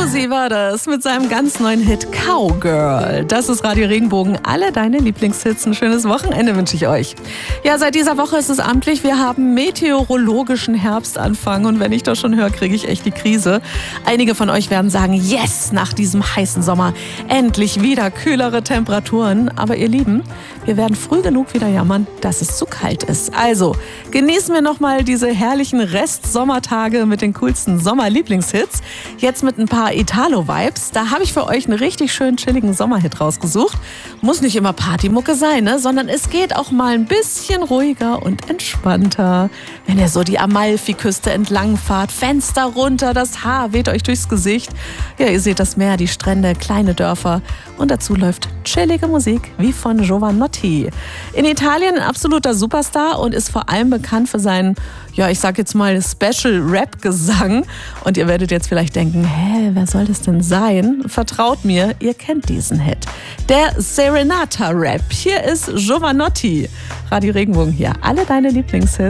Josie war das mit seinem ganz neuen Hit Cowgirl. Das ist Radio Regenbogen. Alle deine Lieblingshits. Ein schönes Wochenende wünsche ich euch. Ja, seit dieser Woche ist es amtlich. Wir haben meteorologischen Herbstanfang. Und wenn ich das schon höre, kriege ich echt die Krise. Einige von euch werden sagen, yes, nach diesem heißen Sommer endlich wieder kühlere Temperaturen. Aber ihr Lieben, wir werden früh genug wieder jammern, dass es zu kalt ist. Also genießen wir nochmal diese herrlichen Rest-Sommertage mit den coolsten Sommer-Lieblingshits. Jetzt mit ein paar Italo-Vibes. Da habe ich für euch einen richtig schön chilligen Sommerhit rausgesucht. Muss nicht immer Partymucke sein, ne? Sondern es geht auch mal ein bisschen ruhiger und entspannter. Wenn ihr so die Amalfiküste entlang fahrt, Fenster runter, das Haar weht euch durchs Gesicht. Ja, ihr seht das Meer, die Strände, kleine Dörfer. Und dazu läuft chillige Musik wie von Jovanotti. In Italien ein absoluter Superstar und ist vor allem bekannt für seinen, ja, ich sag jetzt mal Special-Rap-Gesang. Und ihr werdet jetzt vielleicht denken, wer soll das denn sein? Vertraut mir, ihr kennt diesen Hit. Der Serenata-Rap. Hier ist Jovanotti. Radio Regenbogen hier. Alle deine Lieblingshits.